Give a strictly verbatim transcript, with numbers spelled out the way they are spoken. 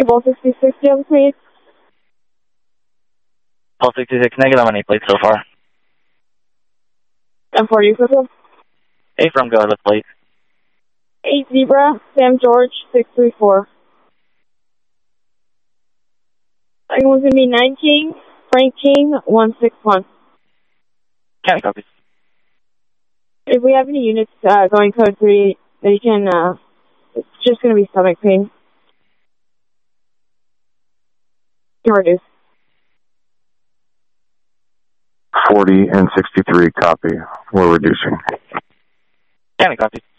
Table sixty-six, do you have a speed? Pulse sixty-six, negative on eight plate so far. ten forty, Crystal. eight from go, left plate. eight Zebra, Sam George, six three four. Second one's going to be nine King, Frank King, one six one. County copies. If we have any units uh, going code three, they can, uh, it's just going to be stomach pain. Can reduce. forty and sixty-three, copy. We're reducing. County copies.